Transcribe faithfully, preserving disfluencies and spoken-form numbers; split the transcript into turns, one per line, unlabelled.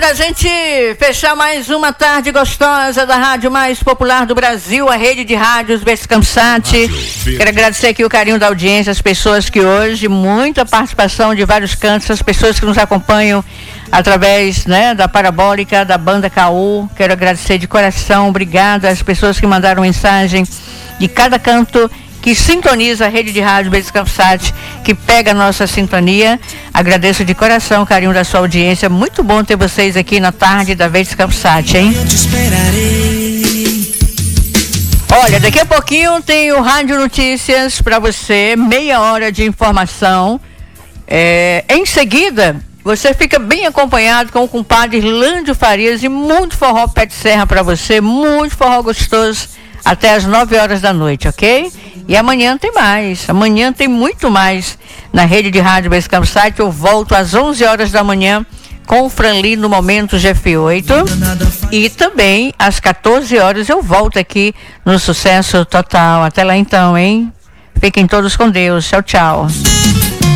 pra gente fechar mais uma tarde gostosa da rádio mais popular do Brasil, a rede de rádios Vescansat. Quero agradecer aqui o carinho da audiência, as pessoas que hoje, muita participação de vários cantos, as pessoas que nos acompanham através, né, da Parabólica, da Banda Caú. Quero agradecer de coração, obrigada às pessoas que mandaram mensagem de cada canto que sintoniza a rede de rádio Vescansat, que pega a nossa sintonia. Agradeço de coração o carinho da sua audiência. Muito bom ter vocês aqui na tarde da Vescansat, hein?
Eu te esperarei.
Olha, daqui a pouquinho tem o Rádio Notícias para você, meia hora de informação. É, em seguida, você fica bem acompanhado com o compadre Lândio Farias e muito forró pé de serra para você, muito forró gostoso até as nove horas da noite, ok? E amanhã tem mais, amanhã tem muito mais na rede de rádio Vescansat. Eu volto às onze horas da manhã com o Franlin no Momento G F oito e também às quatorze horas eu volto aqui no Sucesso Total. Até lá então, hein? Fiquem todos com Deus. Tchau, tchau.